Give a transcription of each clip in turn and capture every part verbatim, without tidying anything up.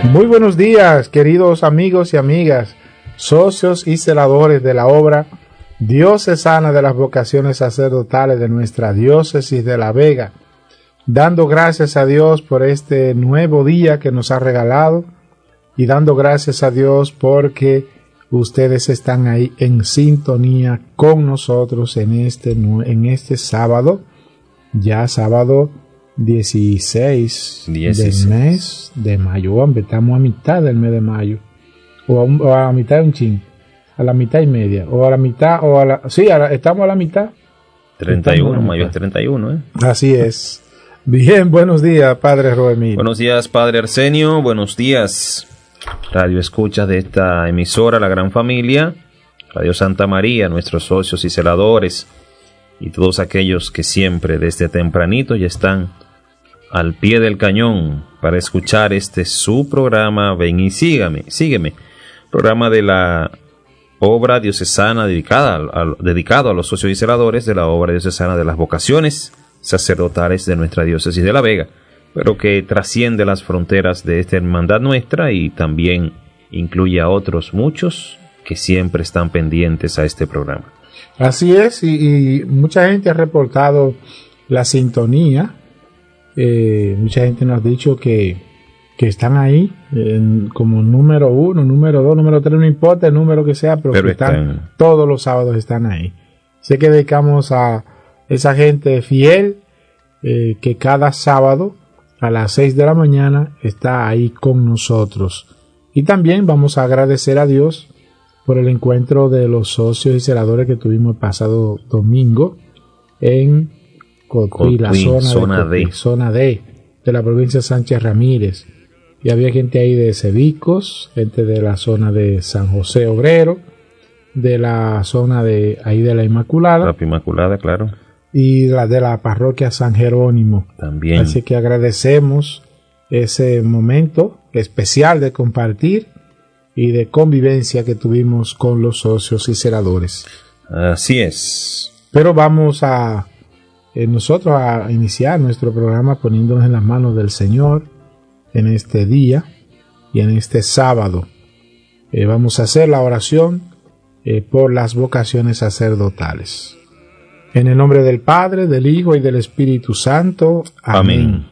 Muy buenos días, queridos amigos y amigas, socios y celadores de la obra diocesana de las vocaciones sacerdotales de nuestra diócesis de La Vega, dando gracias a Dios por este nuevo día que nos ha regalado y dando gracias a Dios porque ustedes están ahí en sintonía con nosotros en este, en este sábado, ya sábado dieciséis, dieciséis del mes de mayo. Hombre, estamos a mitad del mes de mayo, o a, un, o a la mitad de un chin, a la mitad y media, o a la mitad, o a la, sí, a la, estamos a la mitad. treinta y uno, mayo es treinta y uno, ¿eh? Así es. Bien, buenos días, Padre Roemil. Buenos días, Padre Arsenio, buenos días, radio escuchas de esta emisora, La Gran Familia, Radio Santa María, nuestros socios y celadores, y todos aquellos que siempre desde tempranito ya están al pie del cañón para escuchar este su programa Ven y sígame, sígueme, programa de la obra diocesana dedicada a, dedicado a los socios y celadores de la obra diocesana de las vocaciones sacerdotales de nuestra diócesis de La Vega, pero que trasciende las fronteras de esta hermandad nuestra y también incluye a otros muchos que siempre están pendientes a este programa. Así es, y, y mucha gente ha reportado la sintonía. Eh, mucha gente nos ha dicho que, que están ahí en, como número uno, número dos, número tres, no importa el número que sea, pero, pero que están, están, todos los sábados están ahí. Sé que dedicamos a esa gente fiel eh, que cada sábado a las seis de la mañana está ahí con nosotros. Y también vamos a agradecer a Dios por el encuentro de los socios y celadores que tuvimos el pasado domingo en Cotuí, la zona, zona de, Cotuí, D. zona D de la provincia de Sánchez Ramírez. Y había gente ahí de Cebicos, gente de la zona de San José Obrero, de la zona de ahí de la Inmaculada. La Inmaculada, claro. Y la de la parroquia San Jerónimo. También. Así que agradecemos ese momento especial de compartir y de convivencia que tuvimos con los socios y celadores. Así es. Pero vamos a eh, nosotros a iniciar nuestro programa poniéndonos en las manos del Señor en este día y en este sábado. Eh, vamos a hacer la oración eh, por las vocaciones sacerdotales. En el nombre del Padre, del Hijo y del Espíritu Santo. Amén. Amén.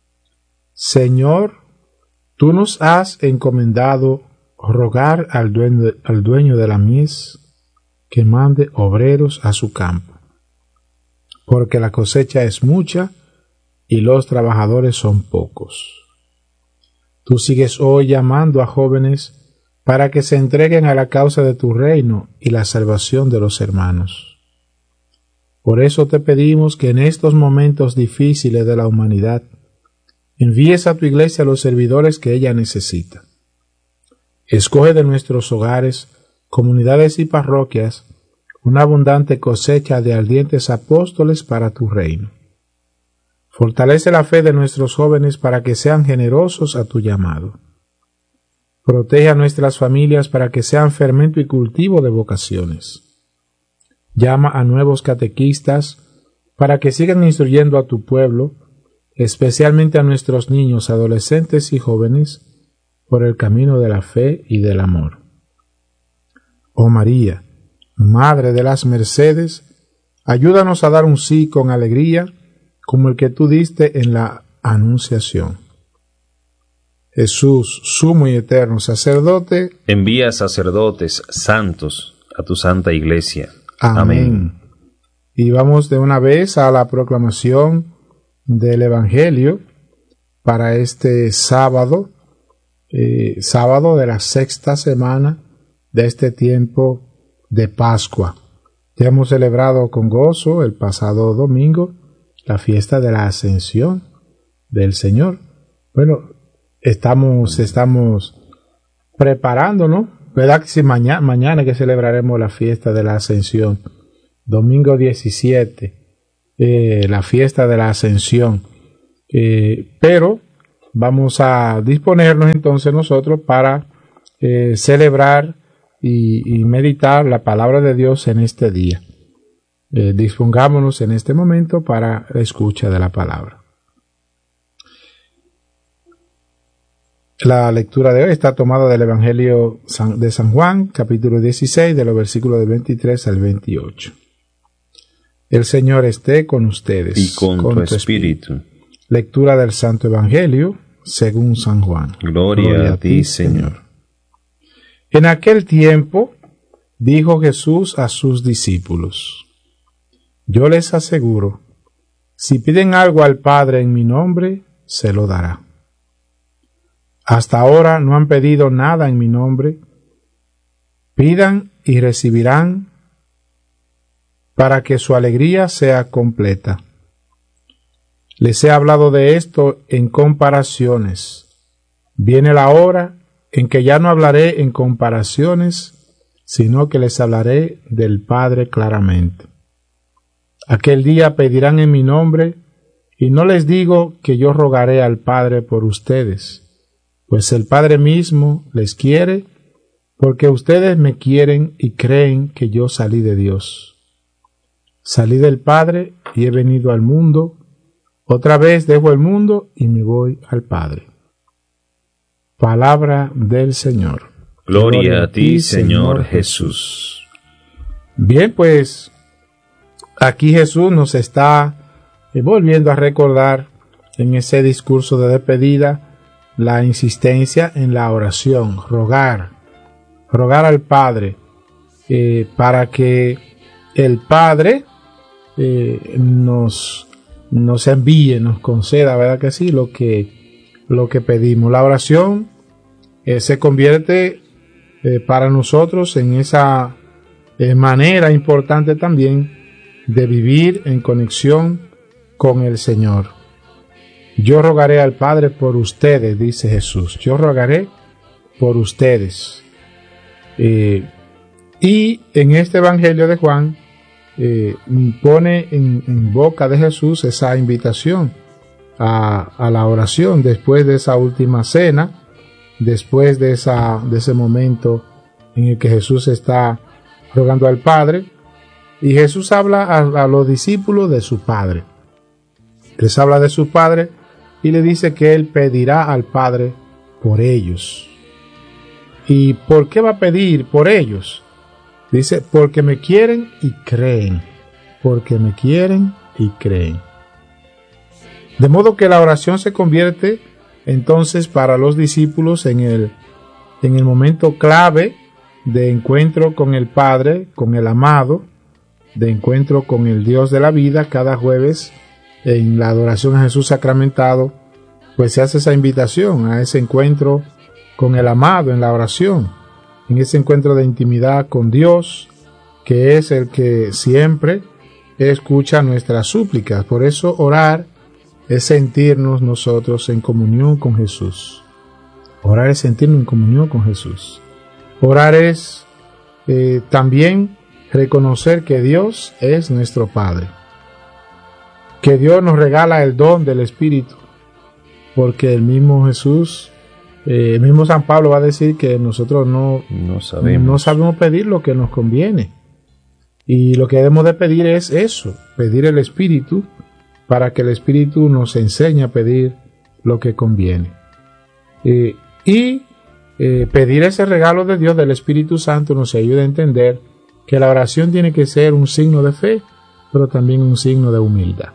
Señor, tú nos has encomendado rogar al dueño, de, al dueño de la mies que mande obreros a su campo, porque la cosecha es mucha y los trabajadores son pocos. Tú sigues hoy llamando a jóvenes para que se entreguen a la causa de tu reino y la salvación de los hermanos. Por eso te pedimos que en estos momentos difíciles de la humanidad envíes a tu iglesia a los servidores que ella necesita. Escoge de nuestros hogares, comunidades y parroquias una abundante cosecha de ardientes apóstoles para tu reino. Fortalece la fe de nuestros jóvenes para que sean generosos a tu llamado. Protege a nuestras familias para que sean fermento y cultivo de vocaciones. Llama a nuevos catequistas para que sigan instruyendo a tu pueblo, especialmente a nuestros niños, adolescentes y jóvenes, por el camino de la fe y del amor. Oh María, Madre de las Mercedes, ayúdanos a dar un sí con alegría, como el que tú diste en la Anunciación. Jesús, sumo y eterno sacerdote, envía sacerdotes santos a tu santa iglesia. Amén. Amén. Y vamos de una vez a la proclamación del Evangelio para este sábado, eh, sábado de la sexta semana de este tiempo de Pascua. Ya hemos celebrado con gozo el pasado domingo la fiesta de la Ascensión del Señor. Bueno, estamos, estamos preparándonos, ¿verdad? Que si mañana, mañana que celebraremos la fiesta de la Ascensión, domingo diecisiete, eh, la fiesta de la Ascensión. Eh, pero vamos a disponernos entonces nosotros para eh, celebrar y, y meditar la palabra de Dios en este día. Eh, dispongámonos en este momento para la escucha de la palabra. La lectura de hoy está tomada del Evangelio de San Juan, capítulo dieciséis, de los versículos del veintitrés al veintiocho. El Señor esté con ustedes. Y con, con tu, tu espíritu. espíritu. Lectura del Santo Evangelio según San Juan. Gloria, Gloria a ti, Señor. En aquel tiempo dijo Jesús a sus discípulos: Yo les aseguro, si piden algo al Padre en mi nombre, se lo dará. Hasta ahora no han pedido nada en mi nombre. Pidan y recibirán para que su alegría sea completa. Les he hablado de esto en comparaciones. Viene la hora en que ya no hablaré en comparaciones, sino que les hablaré del Padre claramente. Aquel día pedirán en mi nombre, y no les digo que yo rogaré al Padre por ustedes, pues el Padre mismo les quiere, porque ustedes me quieren y creen que yo salí de Dios. Salí del Padre y he venido al mundo. Otra vez dejo el mundo y me voy al Padre. Palabra del Señor. Gloria, Gloria a ti, Señor Jesús. Bien, pues aquí Jesús nos está volviendo a recordar en ese discurso de despedida la insistencia en la oración, rogar, rogar al Padre eh, para que el Padre eh, nos, nos envíe, nos conceda, ¿verdad que sí? Lo que, lo que pedimos. La oración eh, se convierte eh, para nosotros en esa eh, manera importante también de vivir en conexión con el Señor. Yo rogaré al Padre por ustedes, dice Jesús. Yo rogaré por ustedes. Eh, y en este Evangelio de Juan eh, pone en, en boca de Jesús esa invitación a, a la oración después de esa última cena, después de, esa, de ese momento en el que Jesús está rogando al Padre. Y Jesús habla a, a los discípulos de su Padre. Les habla de su Padre y le dice que él pedirá al Padre por ellos. ¿Y por qué va a pedir por ellos? Dice, porque me quieren y creen. Porque me quieren y creen. De modo que la oración se convierte entonces para los discípulos en el, en el momento clave de encuentro con el Padre, con el amado, de encuentro con el Dios de la vida. Cada jueves en la adoración a Jesús sacramentado, pues se hace esa invitación a ese encuentro con el amado en la oración, en ese encuentro de intimidad con Dios, que es el que siempre escucha nuestras súplicas. Por eso orar es sentirnos nosotros en comunión con Jesús. Orar es sentirnos en comunión con Jesús. Orar es eh, también reconocer que Dios es nuestro Padre, que Dios nos regala el don del Espíritu, porque el mismo Jesús, eh, el mismo San Pablo va a decir que nosotros no, no, sabemos. no sabemos pedir lo que nos conviene, y lo que debemos de pedir es eso, pedir el Espíritu, para que el Espíritu nos enseñe a pedir lo que conviene, eh, y eh, pedir ese regalo de Dios del Espíritu Santo nos ayuda a entender que la oración tiene que ser un signo de fe, pero también un signo de humildad.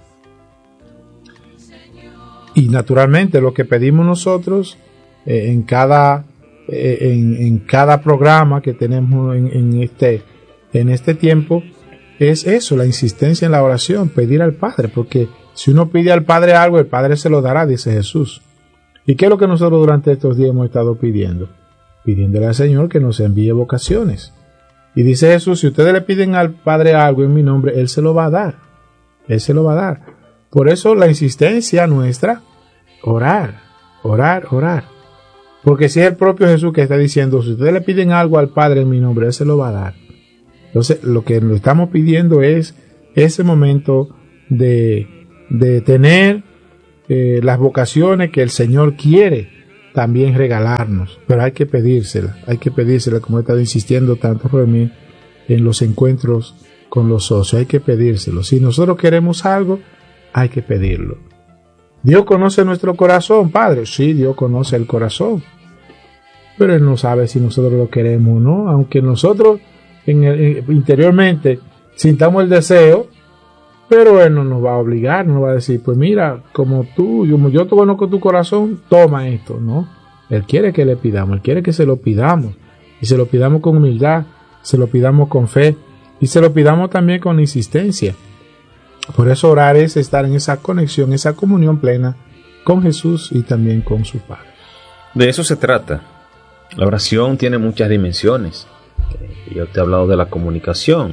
Y naturalmente lo que pedimos nosotros eh, en, cada, eh, en, en cada programa que tenemos en, en, este, en este tiempo es eso, la insistencia en la oración, pedir al Padre, porque si uno pide al Padre algo, el Padre se lo dará, dice Jesús. ¿Y qué es lo que nosotros durante estos días hemos estado pidiendo? Pidiéndole al Señor que nos envíe vocaciones. Y dice Jesús, si ustedes le piden al Padre algo en mi nombre, Él se lo va a dar. Él se lo va a dar. Por eso la insistencia nuestra, orar, orar, orar. Porque si es el propio Jesús que está diciendo, si ustedes le piden algo al Padre en mi nombre, Él se lo va a dar. Entonces, lo que nos estamos pidiendo es ese momento de, de tener eh, las vocaciones que el Señor quiere también regalarnos. Pero hay que pedírsela, hay que pedírsela, como he estado insistiendo tanto por mí en los encuentros con los socios, hay que pedírselo. Si nosotros queremos algo, hay que pedirlo. Dios conoce nuestro corazón, Padre. Sí, Dios conoce el corazón. Pero Él no sabe si nosotros lo queremos o no. Aunque nosotros en el, en, interiormente sintamos el deseo, pero Él no nos va a obligar, no nos va a decir, pues mira, como tú, como yo te conozco tu corazón, toma esto, ¿no? Él quiere que le pidamos, Él quiere que se lo pidamos. Y se lo pidamos con humildad, se lo pidamos con fe y se lo pidamos también con insistencia. Por eso orar es estar en esa conexión, esa comunión plena con Jesús y también con su Padre. De eso se trata. La oración tiene muchas dimensiones. Yo te he hablado de la comunicación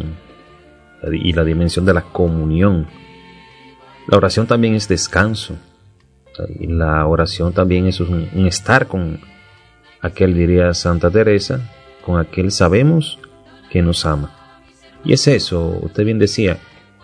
y la dimensión de la comunión. La oración también es descanso. Y la oración también es un, un estar con aquel, diría Santa Teresa, con aquel sabemos que nos ama. Y es eso, usted bien decía,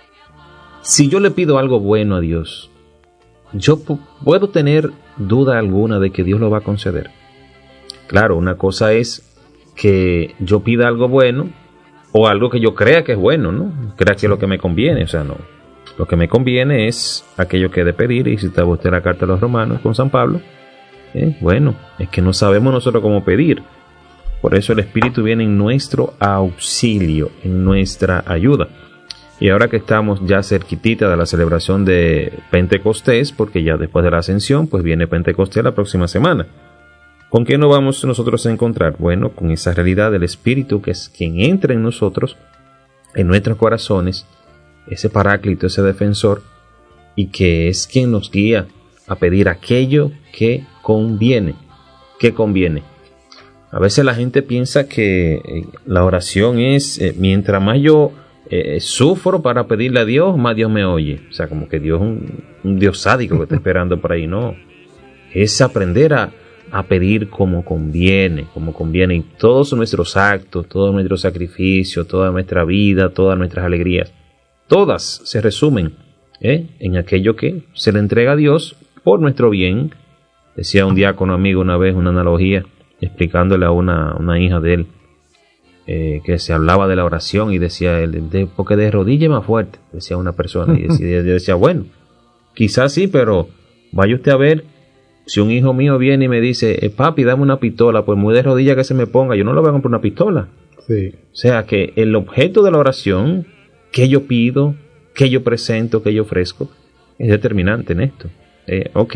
si yo le pido algo bueno a Dios, yo p- puedo tener duda alguna de que Dios lo va a conceder. Claro, una cosa es que yo pida algo bueno o algo que yo crea que es bueno, ¿no? Crea que es lo que me conviene, o sea, no. Lo que me conviene es aquello que he de pedir, y si está usted la carta de los Romanos con San Pablo, eh, bueno, es que no sabemos nosotros cómo pedir. Por eso el Espíritu viene en nuestro auxilio, en nuestra ayuda. Y ahora que estamos ya cerquitita de la celebración de Pentecostés, porque ya después de la Ascensión, pues viene Pentecostés la próxima semana. ¿Con qué nos vamos nosotros a encontrar? Bueno, con esa realidad del Espíritu, que es quien entra en nosotros, en nuestros corazones, ese paráclito, ese defensor, y que es quien nos guía a pedir aquello que conviene. ¿Qué conviene? A veces la gente piensa que eh, la oración es, eh, mientras más yo eh, sufro para pedirle a Dios, más Dios me oye. O sea, como que Dios es un, un Dios sádico que está esperando por ahí. No, es aprender a, a pedir como conviene, como conviene. Y todos nuestros actos, todo nuestro sacrificio, toda nuestra vida, todas nuestras alegrías, todas se resumen ¿eh? en aquello que se le entrega a Dios por nuestro bien. Decía un diácono amigo una vez una analogía, explicándole a una, una hija de él, eh, que se hablaba de la oración, y decía él, de, porque de rodilla más fuerte, decía una persona, y decía, yo decía, bueno, quizás sí, pero vaya usted a ver, si un hijo mío viene y me dice, eh, papi, dame una pistola, pues muy de rodilla que se me ponga, yo no le voy a comprar una pistola. Sí. O sea que el objeto de la oración, que yo pido, que yo presento, que yo ofrezco, es determinante en esto. Eh, ok,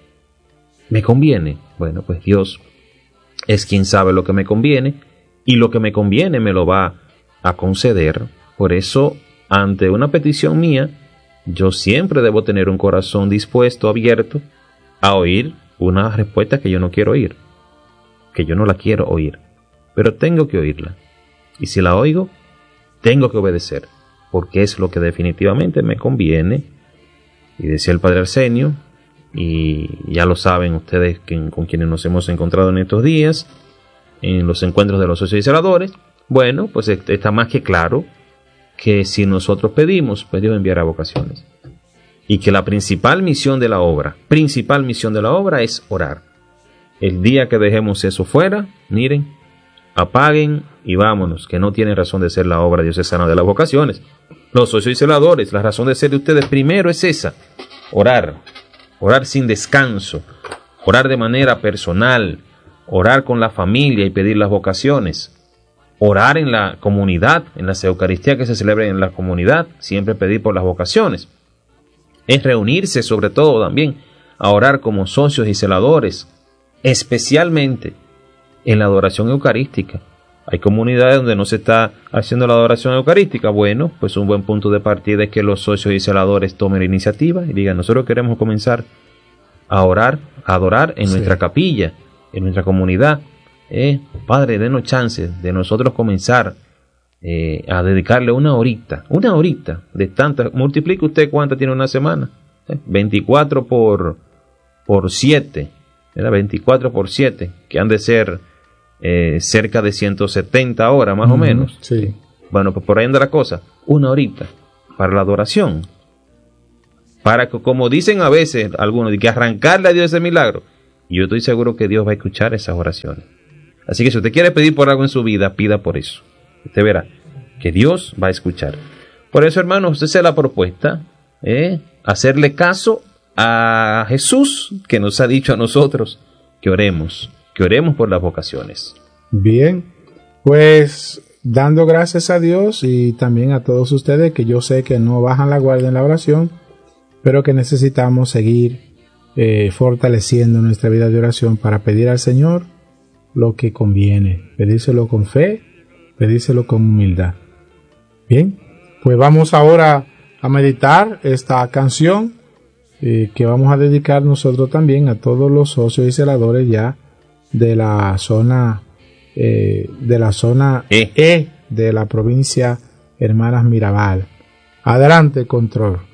¿me conviene? Bueno, pues Dios es quien sabe lo que me conviene, y lo que me conviene me lo va a conceder. Por eso, ante una petición mía, yo siempre debo tener un corazón dispuesto, abierto, a oír una respuesta que yo no quiero oír, que yo no la quiero oír, pero tengo que oírla. Y si la oigo, tengo que obedecer, porque es lo que definitivamente me conviene. Y decía el Padre Arsenio, y ya lo saben ustedes que, con quienes nos hemos encontrado en estos días, en los encuentros de los socios y celadores, bueno, pues está más que claro que si nosotros pedimos, pues Dios enviará vocaciones. Y que la principal misión de la obra, principal misión de la obra es orar. El día que dejemos eso fuera, miren, apaguen y vámonos, que no tiene razón de ser la obra diocesana de las vocaciones. Los socios y celadores, la razón de ser de ustedes primero es esa, orar. Orar sin descanso, orar de manera personal, orar con la familia y pedir las vocaciones, orar en la comunidad, en las Eucaristías que se celebren en la comunidad, siempre pedir por las vocaciones. Es reunirse sobre todo también a orar como socios y celadores, especialmente en la adoración eucarística. Hay comunidades donde no se está haciendo la adoración eucarística. Bueno, pues un buen punto de partida es que los socios y celadores tomen la iniciativa y digan, nosotros queremos comenzar a orar, a adorar en sí. nuestra capilla, en nuestra comunidad. Eh, Padre, denos chance de nosotros comenzar eh, a dedicarle una horita, una horita de tantas. Multiplique usted cuánto tiene una semana. Eh, veinticuatro por, por siete, era veinticuatro por siete, que han de ser Eh, cerca de ciento setenta horas más uh-huh, o menos. Sí. Bueno, pues por ahí anda la cosa. Una horita para la adoración. Para que, como dicen a veces algunos, de que arrancarle a Dios ese milagro. Y yo estoy seguro que Dios va a escuchar esas oraciones. Así que si usted quiere pedir por algo en su vida, pida por eso. Usted verá que Dios va a escuchar. Por eso, hermanos, usted se la propuesta, ¿eh? hacerle caso a Jesús, que nos ha dicho a nosotros que oremos, que oremos por las vocaciones. Bien, pues dando gracias a Dios y también a todos ustedes, que yo sé que no bajan la guardia en la oración, pero que necesitamos seguir eh, fortaleciendo nuestra vida de oración para pedir al Señor lo que conviene, pedírselo con fe, pedírselo con humildad. Bien, pues vamos ahora a meditar esta canción eh, que vamos a dedicar nosotros también a todos los socios y celadores ya de la zona eh, de la zona E. E de la provincia Hermanas Mirabal. Adelante, control.